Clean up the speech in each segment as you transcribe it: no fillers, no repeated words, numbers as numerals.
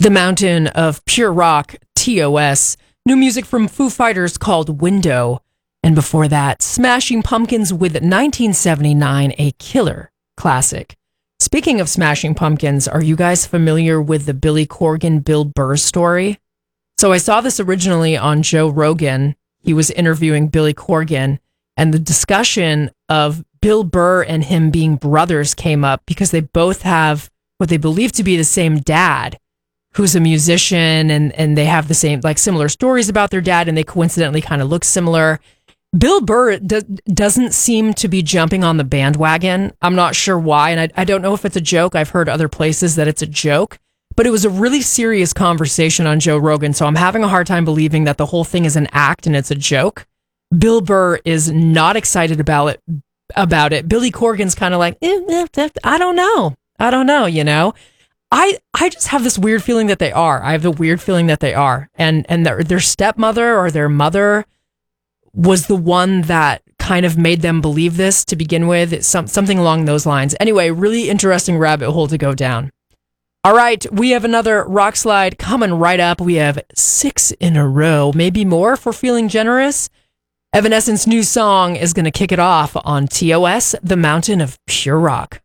The Mountain of Pure Rock, TOS. New music from Foo Fighters called Window. And before that, Smashing Pumpkins with 1979, a killer classic. Speaking of Smashing Pumpkins, are you guys familiar with the Billy Corgan, Bill Burr story? So I saw this originally on Joe Rogan. He was interviewing Billy Corgan, and the discussion of Bill Burr and him being brothers came up because they both have what they believe to be the same dad, who's a musician, and they have the same, like, similar stories about their dad, and they coincidentally kind of look similar. Bill Burr doesn't seem to be jumping on the bandwagon. I'm not sure why, and I don't know if it's a joke. I've heard other places that it's a joke, but it was a really serious conversation on Joe Rogan, so I'm having a hard time believing that the whole thing is an act and it's a joke. Bill Burr is not excited about it. Billy Corgan's kind of like, I don't know, you know? I just have this weird feeling that they are. I have the weird feeling that they are. And their stepmother or their mother was the one that kind of made them believe this to begin with. It's something along those lines. Anyway, really interesting rabbit hole to go down. All right, we have another rock slide coming right up. We have 6 in a row, maybe more if we're feeling generous. Evanescence's new song is going to kick it off on TOS, The Mountain of Pure Rock.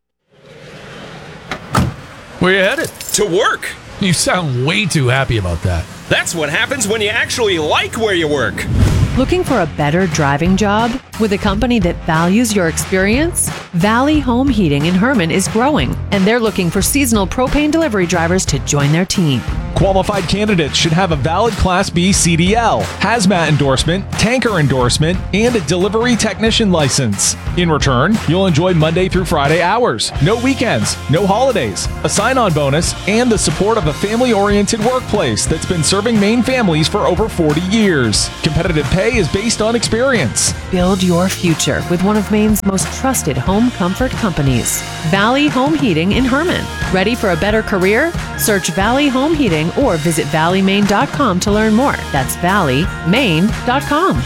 Where you headed? To work. You sound way too happy about that. That's what happens when you actually like where you work. Looking for a better driving job? With a company that values your experience? Valley Home Heating in Herman is growing, and they're looking for seasonal propane delivery drivers to join their team. Qualified candidates should have a valid Class B CDL, hazmat endorsement, tanker endorsement, and a delivery technician license. In return, you'll enjoy Monday through Friday hours, no weekends, no holidays, a sign-on bonus, and the support of a family-oriented workplace that's been serving Maine families for over 40 years. Competitive pay is based on experience. Build your future with one of Maine's most trusted home comfort companies. Valley Home Heating in Herman. Ready for a better career? Search Valley Home Heating or visit valleymaine.com to learn more. That's valleymaine.com.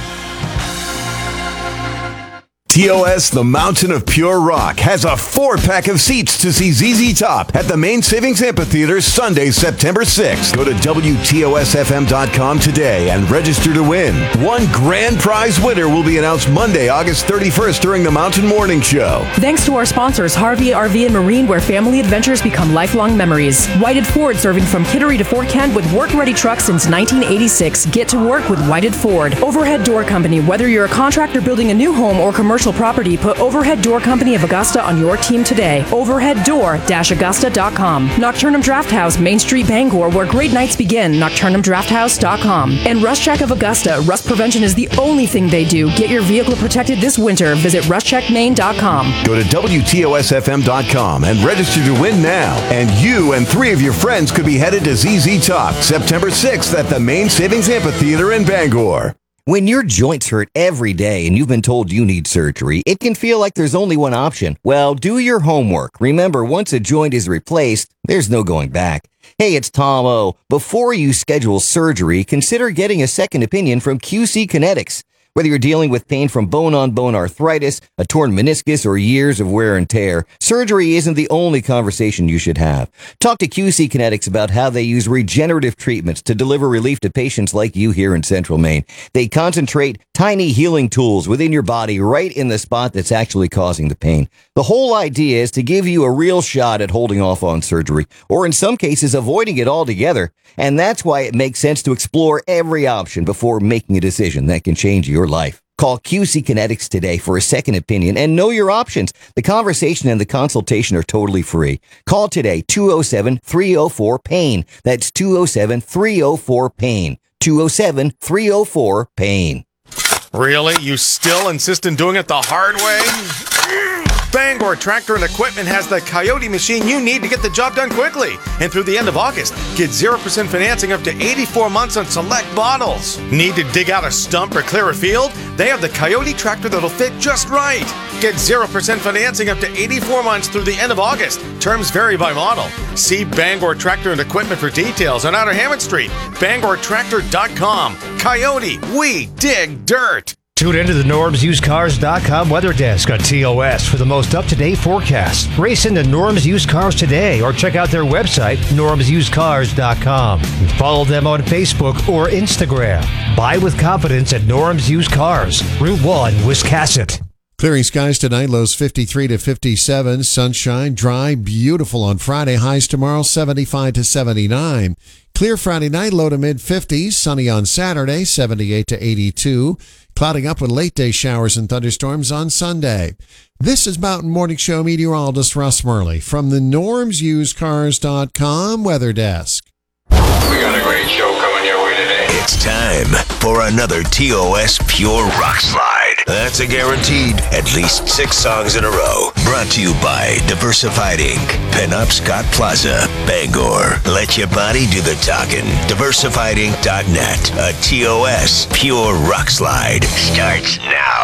TOS, the Mountain of Pure Rock, has a 4-pack of seats to see ZZ Top at the Maine Savings Amphitheater Sunday, September 6th. Go to WTOSFM.com today and register to win. One grand prize winner will be announced Monday, August 31st during the Mountain Morning Show. Thanks to our sponsors, Harvey RV and Marine, where family adventures become lifelong memories. Whited Ford, serving from Kittery to Fort Kent with work-ready trucks since 1986. Get to work with Whited Ford. Overhead Door Company, whether you're a contractor building a new home or commercial property, put Overhead Door Company of Augusta on your team today. Overheaddoor-augusta.com. Nocturnum Draft House, Main Street, Bangor, where great nights begin. NocturnumDraftHouse.com. And Rust Check of Augusta. Rust prevention is the only thing they do. Get your vehicle protected this winter. Visit rustcheckmaine.com. Go to WTOSFM.com and register to win now. And you and 3 of your friends could be headed to ZZ Top September 6th at the Maine Savings Amphitheater in Bangor. When your joints hurt every day and you've been told you need surgery, it can feel like there's only one option. Well, do your homework. Remember, once a joint is replaced, there's no going back. Hey, it's Tom O. Before you schedule surgery, consider getting a second opinion from QC Kinetics. Whether you're dealing with pain from bone-on-bone arthritis, a torn meniscus, or years of wear and tear, surgery isn't the only conversation you should have. Talk to QC Kinetics about how they use regenerative treatments to deliver relief to patients like you here in Central Maine. They concentrate tiny healing tools within your body right in the spot that's actually causing the pain. The whole idea is to give you a real shot at holding off on surgery, or in some cases avoiding it altogether. And that's why it makes sense to explore every option before making a decision that can change your life. Call QC Kinetics today for a second opinion and know your options. The conversation and the consultation are totally free. Call today, 207-304-PAIN. That's 207-304-PAIN. 207-304-PAIN. Really? You still insist on doing it the hard way? Bangor Tractor and Equipment has the Coyote machine you need to get the job done quickly. And through the end of August, get 0% financing up to 84 months on select models. Need to dig out a stump or clear a field? They have the Coyote tractor that'll fit just right. Get 0% financing up to 84 months through the end of August. Terms vary by model. See Bangor Tractor and Equipment for details on Outer Hammond Street. BangorTractor.com. Coyote, we dig dirt. Tune into the NormsUsedCars.com weather desk on TOS for the most up-to-date forecast. Race into Norm's Used Cars today or check out their website, NormsUsedCars.com. And follow them on Facebook or Instagram. Buy with confidence at Norm's Used Cars, Route 1, Wiscasset. Clearing skies tonight, lows 53 to 57. Sunshine, dry, beautiful on Friday. Highs tomorrow, 75 to 79. Clear Friday night, low to mid-50s. Sunny on Saturday, 78 to 82. Clouding up with late-day showers and thunderstorms on Sunday. This is Mountain Morning Show meteorologist Russ Murley from the NormsUsedCars.com weather desk. We got a great show coming your way today. It's time for another TOS Pure Rock Slide. That's a guaranteed at least 6 songs in a row. Brought to you by Diversified Inc., Pinup Scott Plaza, Bangor. Let your body do the talking. DiversifiedInc.net. A TOS Pure Rock Slide starts now.